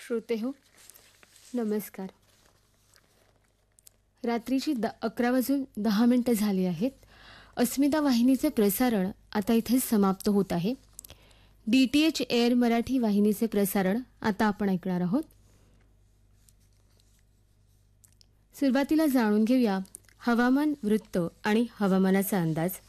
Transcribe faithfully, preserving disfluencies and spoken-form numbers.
श्रोते हो, नमस्कार. रात्रीची द अकरा वाजून दहा मिनटं झाली आहेत. अस्मिता वाहिनीचे प्रसारण आता इथेच समाप्त होत आहे. D T H air Marathi वाहिनीचे प्रसारण आता आपण ऐकणार आहोत. सुरुवातीला जाणून घेऊया हवामान वृत्त आणि हवामानाचा अंदाज.